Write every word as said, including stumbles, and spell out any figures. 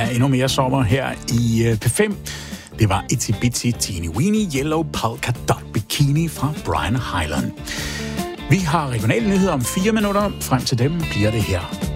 af endnu mere sommer her i P fem. Det var Itsy Bitsy Teeny Weeny Yellow Polka Dot Bikini fra Brian Hyland. Vi har regionale nyheder om fire minutter. Frem til dem bliver det her